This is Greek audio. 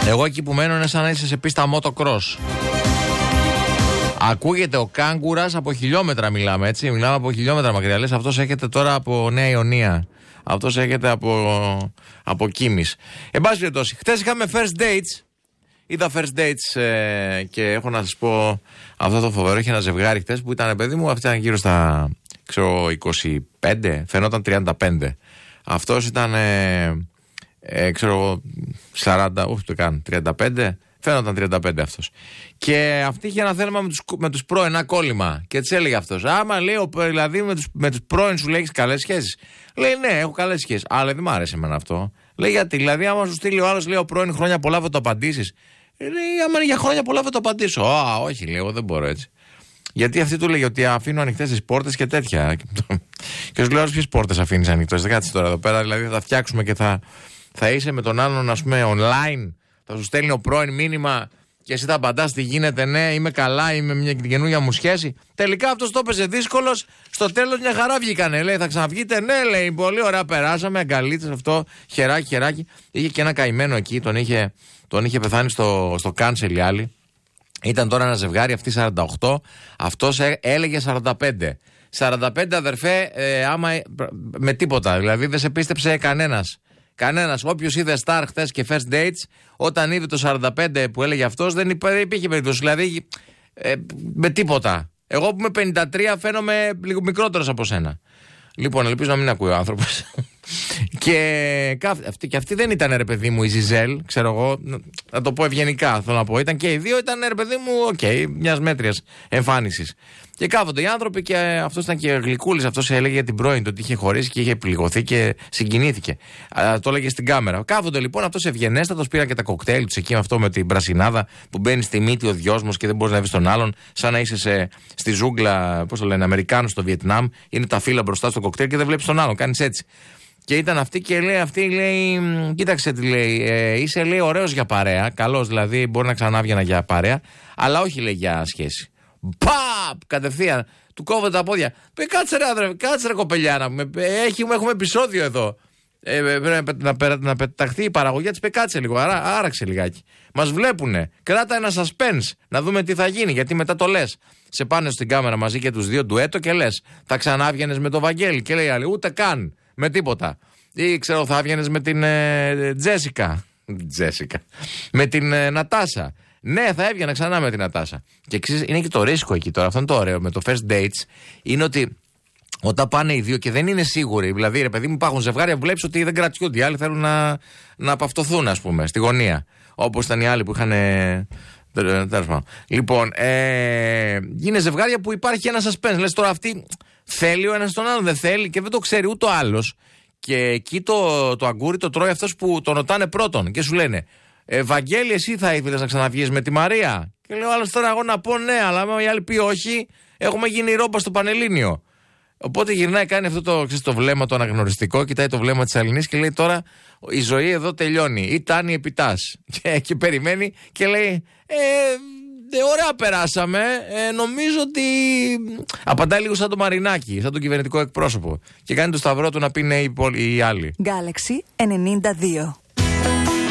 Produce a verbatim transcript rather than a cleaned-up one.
Εγώ εκεί που μένω είναι σαν να είσαι σε πίστα motocross. Ακούγεται ο κάγκουρας από χιλιόμετρα, μιλάμε έτσι. Μιλάμε από χιλιόμετρα μακριά. Λες αυτός έχετε τώρα από Νέα Ιωνία. Αυτός έχετε από, από Κίμης. Εν πάση περιπτώσει, χτες είχαμε first dates. Είδα first dates ε, και έχω να σας πω αυτό το φοβερό. Είχε ένα ζευγάρι χτες που ήταν, παιδί μου, αυτή ήταν γύρω στα ξέρω, είκοσι πέντε, φαινόταν τριάντα πέντε. Αυτός ήταν, ε, ε, ξέρω, σαράντα, όχι το καν, τριάντα πέντε. Φαίνονταν τριάντα πέντε αυτός. Και αυτή είχε ένα θέλημα με τους, με τους πρώην, ένα κόλλημα. Και έτσι έλεγε αυτός. Άμα λέει, δηλαδή με τους, με τους πρώην σου λέει έχεις καλές σχέσεις. Λέει ναι, έχω καλές σχέσεις. Αλλά δεν μ' άρεσε εμένα αυτό. Λέει γιατί, δηλαδή άμα σου στείλει ο άλλος, λέει ο πρώην χρόνια πολλά θα το απαντήσεις. Λέει άμα είναι για χρόνια πολλά θα το απαντήσω. Α, όχι, λέει, εγώ δεν μπορώ έτσι. Γιατί αυτή του λέει ότι αφήνω ανοιχτές τις πόρτες και τέτοια. Και σου λέω ποιες πόρτες αφήνεις ανοιχτές. Δεν κάτσεις τώρα εδώ πέρα, δηλαδή θα τα φτιάξουμε και θα, θα είσαι με τον άλλον, ας πούμε, online. Θα σου στέλνει ο πρώην μήνυμα και εσύ θα απαντάς τι γίνεται, ναι, είμαι καλά, είμαι μια καινούργια μου σχέση. Τελικά αυτός το έπαιζε δύσκολος, στο τέλος μια χαρά βγήκανε. Λέει, θα ξαναβγείτε, ναι, λέει, πολύ ωραία, περάσαμε, αγκαλίτσες αυτό, χεράκι, χεράκι. Είχε και ένα καημένο εκεί, τον είχε, τον είχε πεθάνει στο, στο cancel η άλλη. Ήταν τώρα ένα ζευγάρι, αυτή σαράντα οκτώ, αυτός έλεγε σαράντα πέντε. σαράντα πέντε αδερφέ, ε, άμα με τίποτα, δηλαδή δεν σε πίστεψε κανένας. Κανένας. Όποιος είδε Star χθες και first dates, όταν είδε το σαράντα πέντε που έλεγε αυτός, δεν υπήρχε περίπτωση. Δηλαδή, ε, με τίποτα. Εγώ που είμαι πενήντα τρία φαίνομαι λίγο μικρότερος από σένα. Λοιπόν, ελπίζω να μην ακούει ο άνθρωπος. και, αυτή, και αυτή δεν ήταν ρε παιδί μου η Ζιζέλ, ξέρω εγώ, να το πω ευγενικά θέλω να πω. Ήταν και οι δύο, ήταν ρε παιδί μου, οκ, okay, μιας μέτριας εμφάνισης. Και κάθονται οι άνθρωποι και αυτός ήταν και γλυκούλης. Αυτός έλεγε για την πρώην του ότι είχε χωρίσει και είχε πληγωθεί και συγκινήθηκε. Α, το έλεγε στην κάμερα. Κάθονται λοιπόν αυτός ευγενέστατος, πήραν και τα κοκτέιλ τους εκεί, αυτό με την πρασινάδα που μπαίνει στη μύτη ο δυόσμος και δεν μπορείς να βρεις τον άλλον. Σαν να είσαι σε, στη ζούγκλα, πώς το λένε, Αμερικάνους στο Βιετνάμ. Είναι τα φύλλα μπροστά στο κοκτέιλ και δεν βλέπεις τον άλλον. Κάνεις έτσι. Και ήταν αυτή και λέει, αυτή λέει, κοίταξε τι λέει, ε, είσαι λέει ωραίος για παρέα. Καλός δηλαδή, μπορεί να ξανάβγαινα για παρέα, αλλά όχι λέει για σχέση. Παπ! Κατευθείαν του κόβω τα πόδια. Πε κάτσε ρε άντρε, κάτσε ρε κοπελιά να πούμε. Έχουμε, έχουμε επεισόδιο εδώ. Ε, πρέπει να, να, να πεταχθεί η παραγωγή της. Πε κάτσε λίγο, άρα, άραξε λιγάκι. Μας βλέπουνε. Κράτα ένα suspense να δούμε τι θα γίνει. Γιατί μετά το λες. Σε πάνε στην κάμερα μαζί και τους δύο ντουέτο και λες. Θα ξανάβγαινες με το Βαγγέλη. Και λέει άλλη, ούτε καν με τίποτα. Ή ξέρω, θα έβγαινες με την ε, Τζέσικα. Τζέσικα. Με την ε, Νατάσα. Ναι, θα έβγαινα ξανά με την Νατάσα. Και ξέρεις, είναι και το ρίσκο εκεί τώρα. Αυτό είναι το ωραίο με το first dates. Είναι ότι όταν πάνε οι δύο και δεν είναι σίγουροι, δηλαδή ρε παιδί μου, υπάρχουν ζευγάρια που βλέπεις ότι δεν κρατιούνται. Οι άλλοι θέλουν να, να απαυτοθούν, ας πούμε, στη γωνία. Όπως ήταν οι άλλοι που είχαν. Τέλος πάντων. Λοιπόν, ε, είναι ζευγάρια που υπάρχει ένα suspense. Λες τώρα αυτή θέλει ο ένας τον άλλον, δεν θέλει και δεν το ξέρει ούτε ο άλλος. Και εκεί το, το αγκούρι το τρώει αυτός που τον ρωτάνε πρώτον και σου λένε. Ε, Βαγγέλη, εσύ θα ήθελες να ξαναβγείς με τη Μαρία? Και λέω άλλος τώρα εγώ να πω ναι, αλλά άμα οι άλλοι πει όχι, έχουμε γίνει ρόμπα στο Πανελλήνιο. Οπότε γυρνάει, κάνει αυτό το, ξέρεις, το βλέμμα το αναγνωριστικό, κοιτάει το βλέμμα της Αλληνής και λέει τώρα η ζωή εδώ τελειώνει. Ή τάνει επιτάς. Και, και περιμένει και λέει ε, ε, ωραία περάσαμε. Ε, νομίζω ότι. Απαντάει λίγο σαν το Μαρινάκι, σαν τον κυβερνητικό εκπρόσωπο. Και κάνει το σταυρό του να πει ναι οι άλλοι. Galaxy ενενήντα δύο.